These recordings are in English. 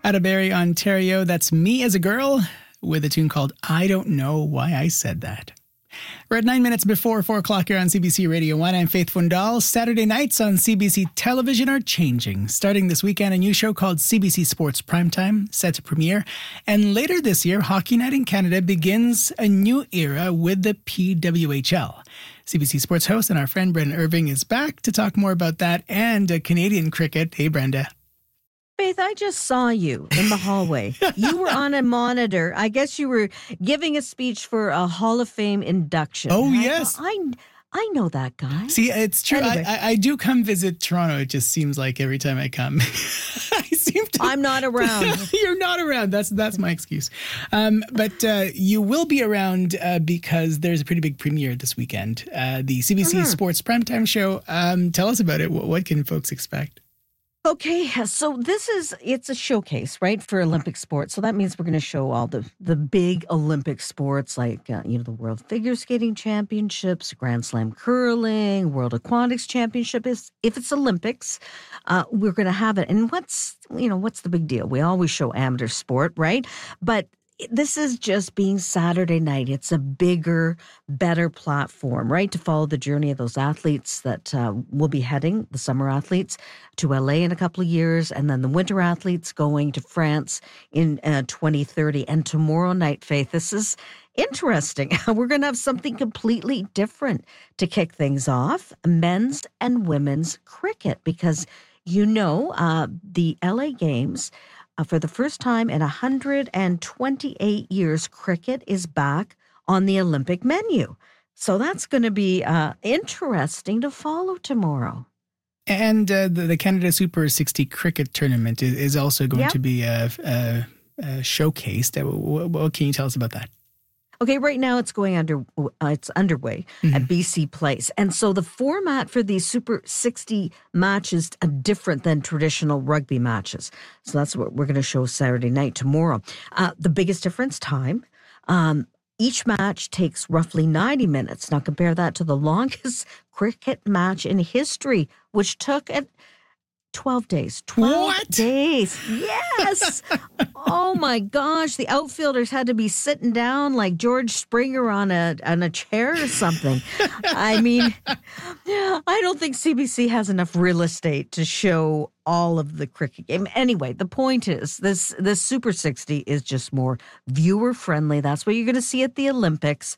Out of Barrie, Ontario, that's Me as a Girl with a tune called I Don't Know Why I Said That. We're at 9 minutes before 4 o'clock here on CBC Radio 1. I'm Faith Fundal. Saturday nights on CBC television are changing. Starting this weekend, a new show called CBC Sports Primetime set to premiere. And later this year, Hockey Night in Canada begins a new era with the PWHL. CBC Sports host and our friend Brenda Irving is back to talk more about that and Canadian cricket. Hey, Brenda. Faith, I just saw you in the hallway. You were on a monitor. I guess you were giving a speech for a Hall of Fame induction. Oh, yes. I know that guy. See, it's true. Anyway. I do come visit Toronto. It just seems like every time I come, I'm not around. You're not around. That's my excuse. But you will be around because there's a pretty big premiere this weekend. The CBC Sports Primetime show. Tell us about it. What can folks expect? Okay, so it's a showcase, right, for Olympic sports. So that means we're going to show all the big Olympic sports like, the World Figure Skating Championships, Grand Slam Curling, World Aquatics Championship. If it's Olympics, we're going to have it. And what's the big deal? We always show amateur sport, right? But this is just being Saturday night. It's a bigger, better platform, right, to follow the journey of those athletes that will be heading, the summer athletes, to LA in a couple of years, and then the winter athletes going to France in 2030. And tomorrow night, Faith, this is interesting. We're going to have something completely different to kick things off, men's and women's cricket, because the LA Games, for the first time in 128 years, cricket is back on the Olympic menu. So that's going to be interesting to follow tomorrow. And the Canada Super 60 cricket tournament is also going to be showcased. What can you tell us about that? Okay, right now it's underway at BC Place. And so the format for these Super 60 matches are different than traditional rugby matches. So that's what we're going to show Saturday night tomorrow. The biggest difference, time. Each match takes roughly 90 minutes. Now compare that to the longest cricket match in history, which took 12 days. 12 days. Yes. Oh my gosh. The outfielders had to be sitting down like George Springer on a chair or something. I mean, I don't think CBC has enough real estate to show all of the cricket game. Anyway, the point is this Super 60 is just more viewer friendly. That's what you're going to see at the Olympics.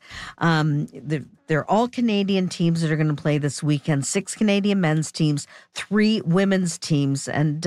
They're all Canadian teams that are going to play this weekend. 6 Canadian men's teams, 3 women's teams. And,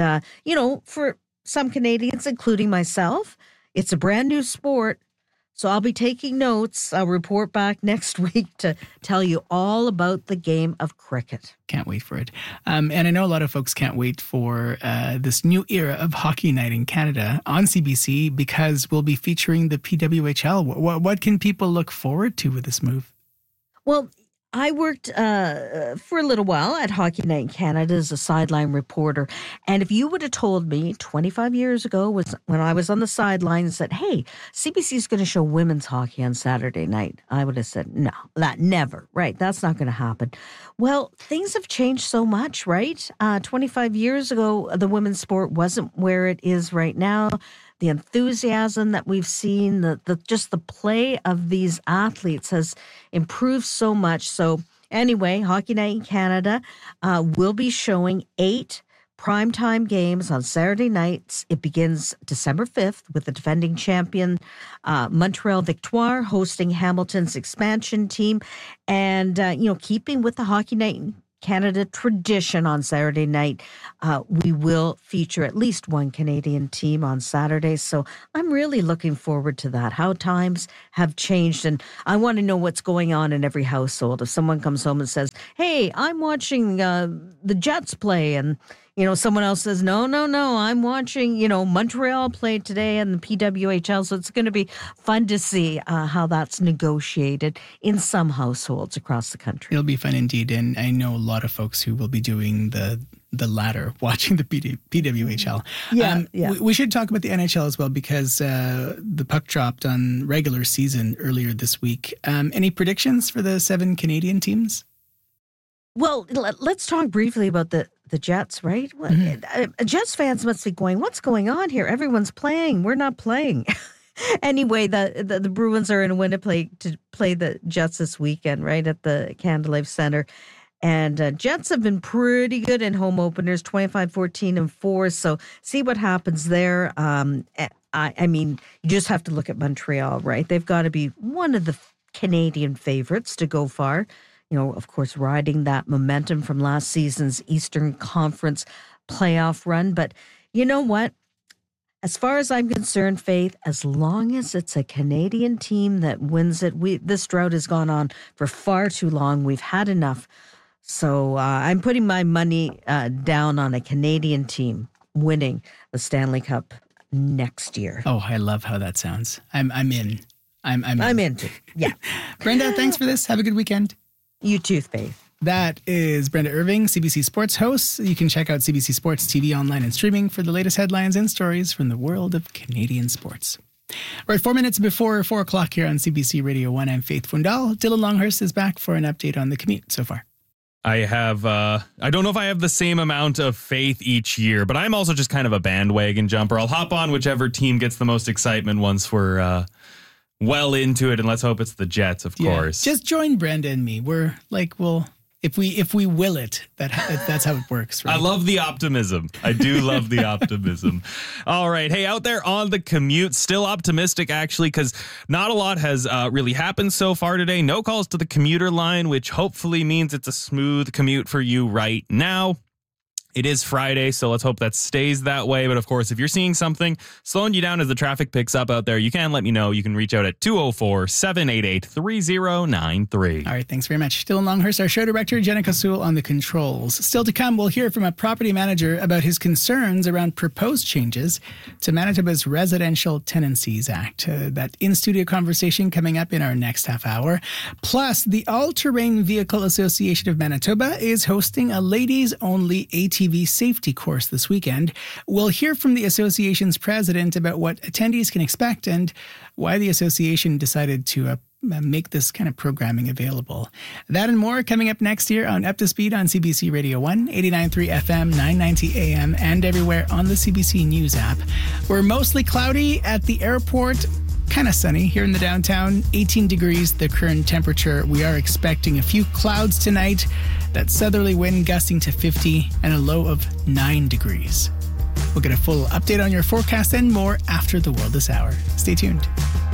for some Canadians, including myself, it's a brand new sport. So I'll be taking notes. I'll report back next week to tell you all about the game of cricket. Can't wait for it. And I know a lot of folks can't wait for this new era of Hockey Night in Canada on CBC because we'll be featuring the PWHL. What can people look forward to with this move? Well, I worked for a little while at Hockey Night in Canada as a sideline reporter. And if you would have told me 25 years ago when I was on the sidelines and said, hey, CBC is going to show women's hockey on Saturday night, I would have said, no, that never. Right. That's not going to happen. Well, things have changed so much, right? 25 years ago, the women's sport wasn't where it is right now. The enthusiasm that we've seen, just the play of these athletes has improved so much. So anyway, Hockey Night in Canada will be showing 8 primetime games on Saturday nights. It begins December 5th with the defending champion Montreal Victoire hosting Hamilton's expansion team. And, keeping with the Hockey Night in Canada tradition on Saturday night, we will feature at least one Canadian team on Saturday. So I'm really looking forward to that, how times have changed. And I want to know what's going on in every household. If someone comes home and says, hey, I'm watching the Jets play, and someone else says, no, I'm watching, Montreal play today and the PWHL. So it's going to be fun to see how that's negotiated in some households across the country. It'll be fun indeed. And I know a lot of folks who will be doing the latter, watching the PWHL. We should talk about the NHL as well because the puck dropped on regular season earlier this week. Any predictions for the 7 Canadian teams? Well, let's talk briefly about the Jets, right? Jets fans must be going, what's going on here? Everyone's playing. We're not playing. Anyway, the Bruins are in Winnipeg to play the Jets this weekend, right, at the Canada Life Center. And Jets have been pretty good in home openers, 25-14-4. So see what happens there. I mean, you just have to look at Montreal, right? They've got to be one of the Canadian favorites to go far. You know, of course, riding that momentum from last season's Eastern Conference playoff run. But you know what? As far as I'm concerned, Faith, as long as it's a Canadian team that wins it, this drought has gone on for far too long. We've had enough. So I'm putting my money down on a Canadian team winning the Stanley Cup next year. Oh, I love how that sounds. I'm in. I'm into. Yeah. Brenda, thanks for this. Have a good weekend. You too, Faith. That is Brenda Irving, CBC Sports host. You can check out CBC Sports TV online and streaming for the latest headlines and stories from the world of Canadian sports. Right, 4 minutes before 4 o'clock here on CBC Radio 1, I'm Faith Fundal. Dylan Longhurst is back for an update on the commute so far. I have, I don't know if I have the same amount of faith each year, but I'm also just kind of a bandwagon jumper. I'll hop on whichever team gets the most excitement once we're well into it, and let's hope it's the Jets, of course. Just join Brenda and me. We're like, well, if we will it, that's how it works, right? I love the optimism. I do love the optimism. All right. Hey, out there on the commute, still optimistic, actually, because not a lot has really happened so far today. No calls to the commuter line, which hopefully means it's a smooth commute for you right now. It is Friday, so let's hope that stays that way. But of course, if you're seeing something slowing you down as the traffic picks up out there, you can let me know. You can reach out at 204-788-3093. All right, thanks very much. Dylan Longhurst, our show director, Jenica Sewell on the controls. Still to come, we'll hear from a property manager about his concerns around proposed changes to Manitoba's Residential Tenancies Act. That in-studio conversation coming up in our next half hour. Plus, the All-Terrain Vehicle Association of Manitoba is hosting a ladies-only ATV safety course this weekend. We'll hear from the association's president about what attendees can expect and why the association decided to make this kind of programming available. That and more coming up next year on Up to Speed on CBC Radio 1, 89.3 FM, 990 AM, and everywhere on the CBC News app. We're mostly cloudy at the airport. Kind of sunny here in the downtown, 18 degrees the current temperature. We are expecting a few clouds tonight, that southerly wind gusting to 50 and a low of 9 degrees. We'll get a full update on your forecast and more after the world this hour. Stay tuned.